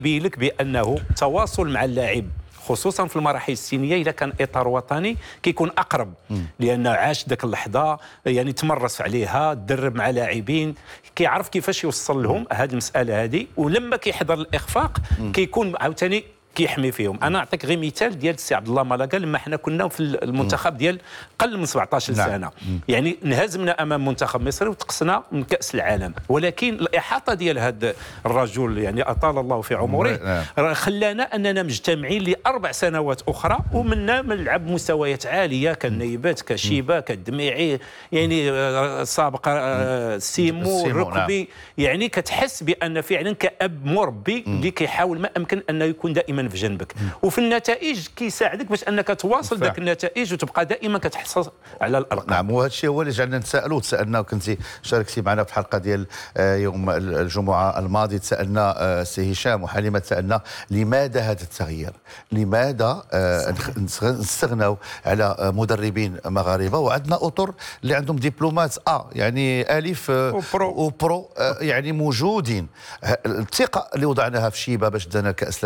لك بانه التواصل مع اللاعب خصوصا في المراحل السنيه اذا كان اطار وطني كيكون اقرب، لانه عاش ذاك اللحظه، يعني تمرس عليها، تدرب مع لاعبين، كيعرف كيفاش يوصل لهم هذه المساله هذه، ولما كيحضر الاخفاق كيكون عاوتاني كيحمي فيهم. انا نعطيك غير مثال ديال السي عبد الله مالاكا لما حنا كنا في المنتخب ديال قل من 17 سنه، يعني انهزمنا امام منتخب مصري وتقصنا من كاس العالم، ولكن الاحاطه ديال هذا الرجل يعني اطال الله في عمره خلانا اننا مجتمعين لاربع سنوات اخرى، ومنا نلعب مستويات عاليه كالنيبات كشيبه كالدميعي، يعني سابق سيمو ركبي، يعني كتحس بان فعلا كاب مربي اللي كيحاول ما امكن انه يكون دائما في جنبك، وفي النتائج كيساعدك باش انك تواصل ذاك النتائج وتبقى دائما كتحصل على الارقام. نعم، وهذا الشيء هو اللي جعلنا نتسائلوا. تسالنا وكنتي شاركتي معنا في الحلقه ديال يوم الجمعه الماضي، تسالنا سي هشام وحليمه، تسالنا لماذا هذا التغيير؟ لماذا نستغنوا على مدربين مغاربه وعندنا اطر اللي عندهم دبلومات يعني الف وبرو يعني موجودين. الثقه اللي وضعناها في شيبه باش دانا كاس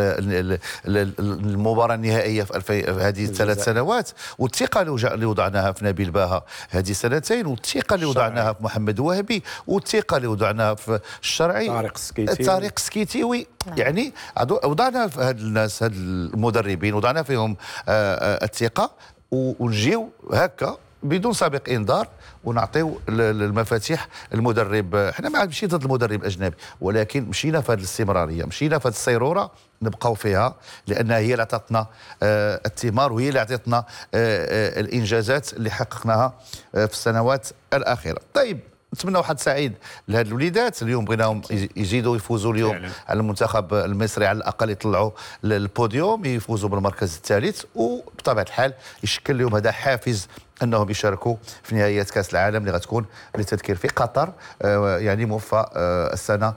المباراه النهائيه في هذه الثلاث سنوات، والثقه اللي وضعناها في نبيل باها هذه سنتين، والثقه اللي وضعناها في محمد وهبي، والثقه اللي وضعناها في الشرعي طارق السكيتيوي. يعني وضعنا في هاد الناس، هاد المدربين وضعنا فيهم الثقه، ونجيو هكا بدون سابق انذار ونعطيو المفاتيح المدرب. احنا ما ماشي ضد المدرب الاجنبي، ولكن مشينا في هذه الاستمراريه، مشينا في هذه الصيروره نبقاو فيها، لانها هي اللي عطاتنا الثمار، وهي اللي عطاتنا الانجازات اللي حققناها في السنوات الاخيره. طيب، نتمنى واحد سعيد لهاد الوليدات. اليوم بغيناهم يزيدوا يفوزوا اليوم على المنتخب المصري، على الاقل يطلعوا للبوديوم، يفوزوا بالمركز الثالث، وبطبيعه الحال يشكل لهم هذا حافز انهم يشاركوا في نهائيات كاس العالم اللي غتكون للتذكير في قطر، يعني موفى السنه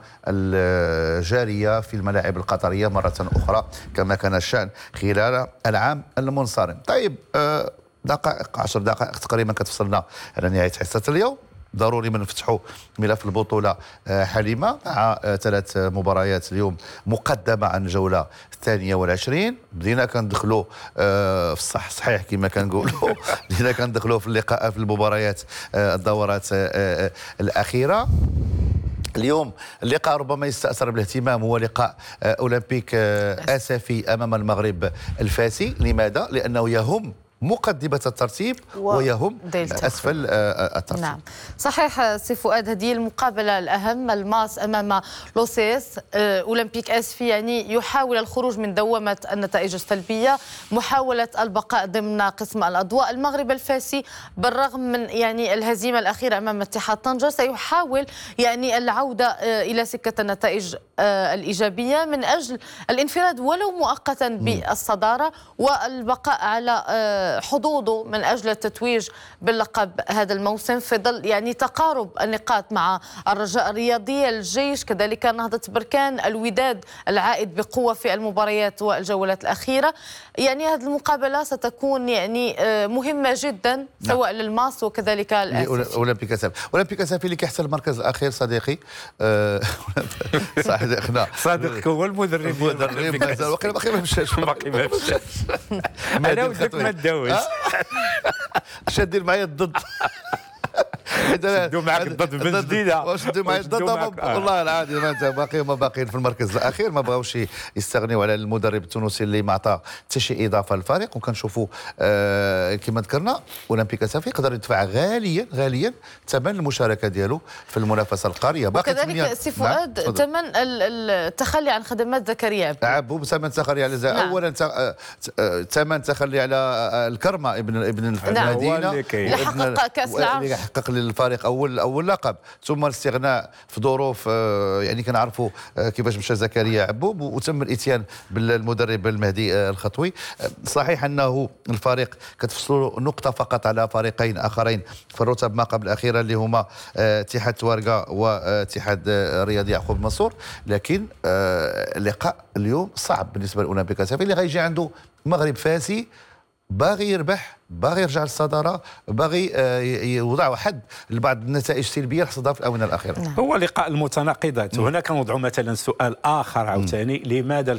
الجاريه في الملاعب القطريه مره اخرى كما كان الشان خلال العام المنصرم. طيب، دقائق 10 دقائق تقريبا كتفصلنا على نهايه حصه اليوم. ضروري من نفتحوا ملف البطوله حليمه مع 3 مباريات اليوم مقدمه عن الجوله 22. بدينا كندخلوا في الصح صحيح كما كنقولوا بدينا كندخلوا في اللقاء في المباريات الدورات الاخيره. اليوم اللقاء ربما يستأثر بالاهتمام، هو لقاء اولمبيك اسفي امام المغرب الفاسي. لماذا؟ لانه يهم مقدمة الترتيب ويهم أسفل الترتيب. نعم صحيح سي فؤاد، هذه المقابلة الأهم، الماس أمام لوسيس. أولمبيك أسفي يعني يحاول الخروج من دوامة النتائج السلبية، محاولة البقاء ضمن قسم الأضواء. المغرب الفاسي بالرغم من يعني الهزيمة الأخيرة أمام اتحاد طنجة سيحاول يعني العودة إلى سكة النتائج الإيجابية من أجل الانفراد ولو مؤقتا بالصدارة، والبقاء على حظوظه من أجل التتويج باللقب هذا الموسم، في ظل يعني تقارب النقاط مع الرجاء الرياضي، الجيش، كذلك نهضة بركان، الوداد العائد بقوة في المباريات والجولات الأخيرة. يعني هذه المقابلة ستكون يعني مهمة جدا سواء للماس وكذلك أولمبيك أسفي. أولمبيك أسفي اللي كيحصل المركز الأخير صديقي صادق هو المدرب باقي ما مشاش انا ودك ما تداوز شادين معايا الضد شدوا معك الضد بن جديده، شدوا معايا الضد والله العادي. ما باقيين في المركز الاخير، ما بغاوش يستغنيوا على المدرب التونسي اللي ما عطى حتى شي اضافه للفريق. وكنشوفوا كما ذكرنا اولمبيك اسفي يقدر يدفع غاليا ثمن المشاركه ديالو في المنافسه القاريه. باقي وكذلك سي فؤاد ثمن التخلي عن خدمات زكريا عبو، ثمن التخلي على اولا ثمن التخلي على الكرمه ابن المدينه اللي حقق كاس العالم، اللي حقق للفريق اول لقب، ثم الاستغناء في ظروف يعني كنعرفوا كيفاش مشى زكريا عبوب، وتم الاتيان بالمدرب المهدي الخطوي. صحيح انه الفريق كتفصلوا نقطه فقط على فريقين اخرين في الرتب ما قبل الاخيره اللي هما اتحاد توارقه واتحاد الرياضي يعقوب منصور، لكن اللقاء اليوم صعب بالنسبه لاولمبيك اسفي اللي غيجي عنده مغرب فاسي باغي يربح، باغي يرجع للصداره، باغي يوضع حد لبعض النتائج السلبيه اللي حصلت في الاونه الاخيره. هو لقاء المتناقضات. وهنا كنوضعوا مثلا سؤال اخر عاوتاني، لماذا